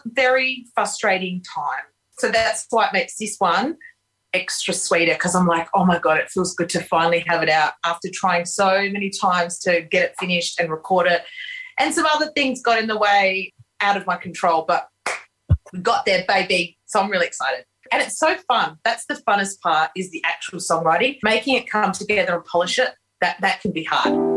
very frustrating time. So that's why it makes this one extra sweeter, because I'm like, oh my God, it feels good to finally have it out after trying so many times to get it finished and record it. And some other things got in the way, out of my control, but we got there, baby. So I'm really excited. And it's so fun. That's the funnest part, is the actual songwriting. Making it come together and polish it, that can be hard.